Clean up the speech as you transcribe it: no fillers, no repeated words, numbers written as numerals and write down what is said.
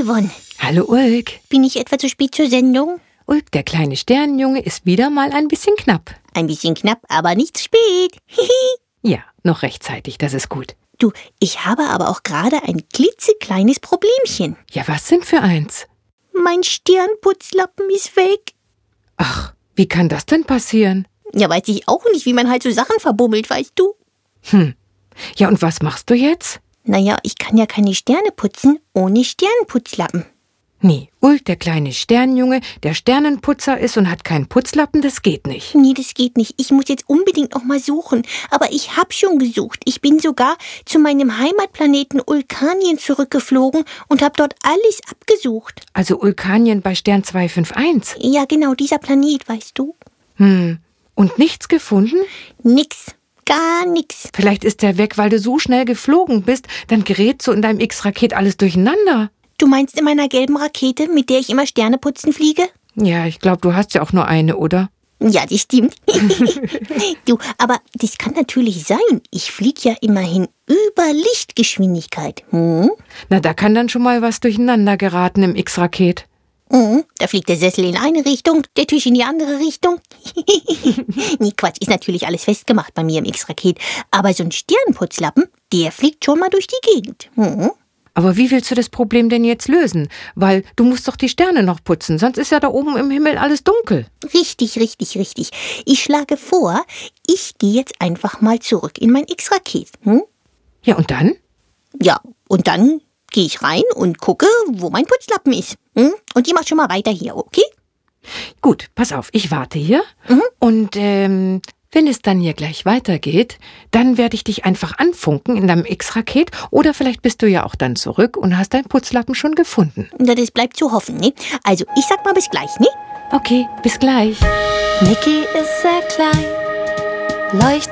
Yvonne. Hallo Ulk. Bin ich etwa zu spät zur Sendung? Ulk, der kleine Sternenjunge, ist wieder mal ein bisschen knapp. Ein bisschen knapp, aber nicht spät. Ja, noch rechtzeitig, das ist gut. Du, ich habe aber auch gerade ein klitzekleines Problemchen. Ja, was denn für eins? Mein Stirnputzlappen ist weg. Ach, wie kann das denn passieren? Ja, weiß ich auch nicht, wie man halt so Sachen verbummelt, weißt du? Ja, und was machst du jetzt? Naja, ich kann ja keine Sterne putzen ohne Sternputzlappen. Nee, Ulk, der kleine Sternenjunge, der Sternenputzer ist und hat keinen Putzlappen, das geht nicht. Nee, das geht nicht. Ich muss jetzt unbedingt noch mal suchen. Aber ich habe schon gesucht. Ich bin sogar zu meinem Heimatplaneten Ulkanien zurückgeflogen und habe dort alles abgesucht. Also Ulkanien bei Stern 251. Ja, genau, dieser Planet, weißt du? Und nichts gefunden? Nix. Gar nix. Vielleicht ist der weg, weil du so schnell geflogen bist, dann gerät so in deinem X-Raket alles durcheinander. Du meinst in meiner gelben Rakete, mit der ich immer Sterne putzen fliege? Ja, ich glaube, du hast ja auch nur eine, oder? Ja, das stimmt. Du, aber das kann natürlich sein. Ich fliege ja immerhin über Lichtgeschwindigkeit. Na, da kann dann schon mal was durcheinander geraten im X-Raket. Da fliegt der Sessel in eine Richtung, der Tisch in die andere Richtung. Nee, Quatsch, ist natürlich alles festgemacht bei mir im X-Raket. Aber so ein Sternputzlappen, der fliegt schon mal durch die Gegend. Aber wie willst du das Problem denn jetzt lösen? Weil du musst doch die Sterne noch putzen, sonst ist ja da oben im Himmel alles dunkel. Richtig. Ich schlage vor, ich gehe jetzt einfach mal zurück in mein X-Raket. Ja, und dann? Ja, und dann gehe ich rein und gucke, wo mein Putzlappen ist. Und ihr macht schon mal weiter hier, okay? Gut, pass auf, ich warte hier. Und wenn es dann hier gleich weitergeht, dann werde ich dich einfach anfunken in deinem X-Raket. Oder vielleicht bist du ja auch dann zurück und hast deinen Putzlappen schon gefunden. Na, das bleibt zu hoffen, ne? Also, ich sag mal bis gleich, ne? Okay, bis gleich. Niki ist sehr klein, leuchtet